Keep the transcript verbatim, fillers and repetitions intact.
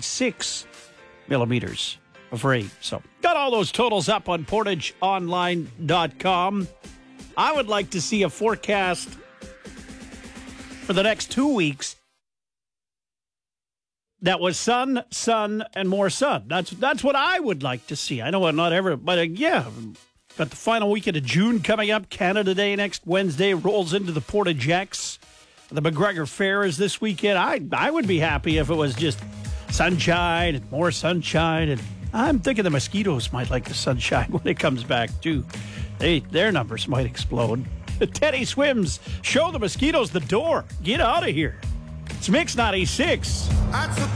six millimeters of rain. So, got all those totals up on portage online dot com. I would like to see a forecast for the next two weeks that was sun, sun, and more sun. That's that's what I would like to see. I know not ever, but uh, yeah, got the final weekend of June coming up. Canada Day next Wednesday rolls into the Portage X. The McGregor Fair is this weekend. I I would be happy if it was just sunshine and more sunshine. And I'm thinking the mosquitoes might like the sunshine when it comes back too. They their numbers might explode. Teddy Swims, show the mosquitoes the door. Get out of here. It's Mix ninety-six.